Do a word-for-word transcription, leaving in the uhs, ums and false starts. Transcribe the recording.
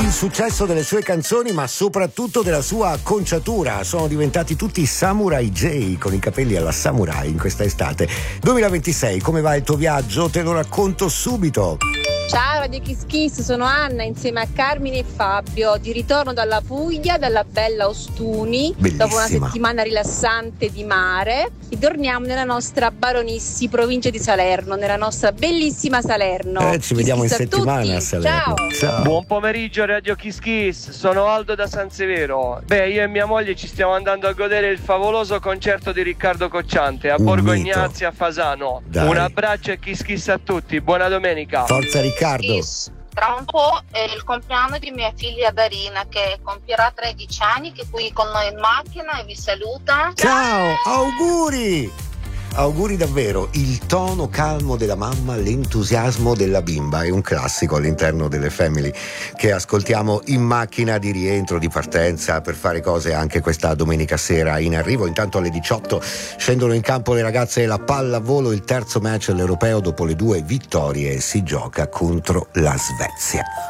il successo delle sue canzoni, ma soprattutto della sua acconciatura. Sono diventati tutti Samurai J, con i capelli alla samurai in questa estate duemilaventisei. Come va il tuo viaggio? Te lo racconto subito. Ciao Radio Kiss Kiss, sono Anna insieme a Carmine e Fabio, di ritorno dalla Puglia, dalla bella Ostuni. Bellissima. Dopo una settimana rilassante di mare, ritorniamo nella nostra Baronissi, provincia di Salerno, nella nostra bellissima Salerno. Eh, ci vediamo in Kiss a settimana tutti. a Salerno. Ciao. Ciao. Buon pomeriggio Radio Kiss Kiss, sono Aldo da San Severo. Beh, io e mia moglie ci stiamo andando a godere il favoloso concerto di Riccardo Cocciante a Un Borgo mito. Ignazio a Fasano. Dai. Un abbraccio e Kiss Kiss a tutti, buona domenica. Forza Riccardo. Kiss. Tra un po' è il compleanno di mia figlia Darina che compierà tredici anni, che è qui con noi in macchina e vi saluta. Ciao, auguri! Auguri davvero, il tono calmo della mamma, l'entusiasmo della bimba è un classico all'interno delle Family che ascoltiamo in macchina di rientro, di partenza per fare cose anche questa domenica sera in arrivo. Intanto alle diciotto scendono in campo le ragazze della pallavolo, il terzo match all'Europeo dopo le due vittorie si gioca contro la Svezia.